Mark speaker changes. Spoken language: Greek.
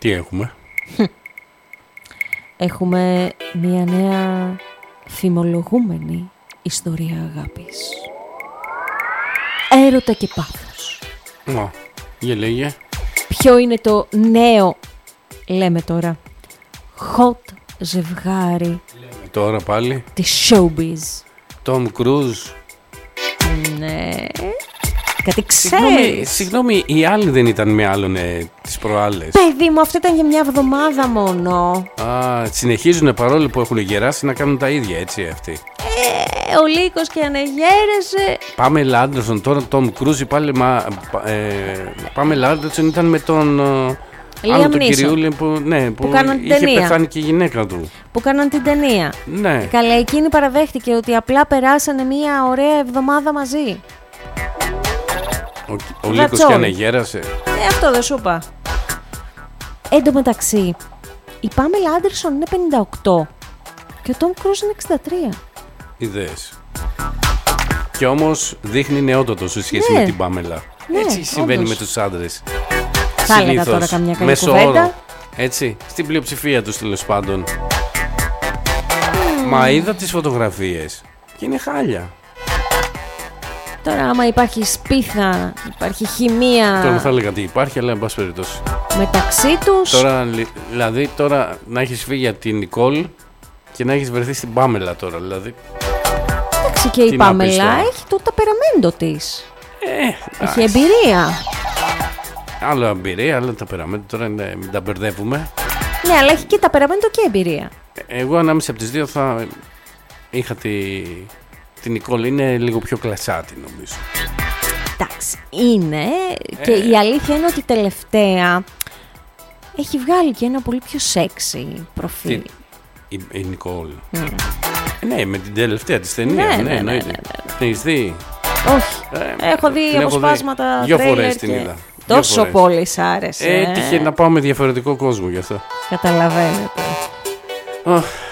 Speaker 1: Τι έχουμε?
Speaker 2: Έχουμε μια νέα φημολογούμενη ιστορία αγάπης. Έρωτα και πάθος.
Speaker 1: Για λέγε.
Speaker 2: Ποιο είναι το νέο, λέμε τώρα, hot ζευγάρι
Speaker 1: Τώρα πάλι
Speaker 2: της showbiz?
Speaker 1: Tom Cruise.
Speaker 2: Ναι. Κάτι ξέρεις.
Speaker 1: Συγγνώμη, οι άλλοι δεν ήταν με άλλον τις προάλλες?
Speaker 2: Παιδί μου, αυτό ήταν για μια εβδομάδα μόνο.
Speaker 1: Συνεχίζουν παρόλο που έχουν γεράσει να κάνουν τα ίδια, έτσι αυτοί.
Speaker 2: Ο Λύκος και ανεγέρεσε.
Speaker 1: Πάμελα Άντερσον, τώρα Tom Cruise πάλι. Πάμελα Άντερσον ήταν με τον άλλο τον κυριούλη που είχε
Speaker 2: ταινία.
Speaker 1: πεθάνει και η γυναίκα του.
Speaker 2: Που κάναν την ταινία.
Speaker 1: Ναι.
Speaker 2: Καλά, εκείνη παραδέχτηκε ότι απλά περάσανε μια ωραία εβδομάδα μαζί.
Speaker 1: Ο Λύκος και ανεγέρασε.
Speaker 2: Αυτό δεν σου είπα. Εν τω μεταξύ, η Πάμελα Άντερσον είναι 58 και ο Τόμ Κρούζ είναι 63.
Speaker 1: Ιδέες. Και όμως δείχνει νεότατο σε σχέση με την Πάμελα. Έτσι συμβαίνει όντως με τους άντρες.
Speaker 2: Θα έλεγα τώρα καμιά καλή κουβέντα.
Speaker 1: Έτσι, στην πλειοψηφία τους τέλος πάντων. Μα είδα τις φωτογραφίες και είναι χάλια.
Speaker 2: Τώρα άμα υπάρχει σπίθα, υπάρχει χημεία.
Speaker 1: Τώρα θα έλεγα τι υπάρχει, αλλά εν πάση περιπτώσει.
Speaker 2: Μεταξύ τους.
Speaker 1: Τώρα, δηλαδή τώρα να έχεις φύγει από την Νικόλ και να έχεις βρεθεί στην Πάμελα τώρα, δηλαδή.
Speaker 2: Εντάξει, και η Πάμελα έχει το ταπεραμέντο της. Έχει εμπειρία.
Speaker 1: Άλλο εμπειρία, άλλο ταπεραμέντο, τώρα μην τα μπερδεύουμε.
Speaker 2: Ναι, αλλά έχει και ταπεραμέντο και εμπειρία.
Speaker 1: Εγώ ανάμεσα από τις δύο θα είχα την Νικόλ, είναι λίγο πιο κλασάτη νομίζω.
Speaker 2: Εντάξει, είναι και η αλήθεια είναι ότι τελευταία έχει βγάλει και ένα πολύ πιο σεξι προφίλ.
Speaker 1: Η Νικόλ. Ναι, με την τελευταία της ταινία. Ναι, εννοείται. Την έχεις δει?
Speaker 2: Όχι. Έχω δει αποσπάσματα.
Speaker 1: Δυο φορές την είδα.
Speaker 2: Τόσο πολύ σ' άρεσε.
Speaker 1: Έτυχε να πάω με διαφορετικό κόσμο γι' αυτό.
Speaker 2: Καταλαβαίνετε.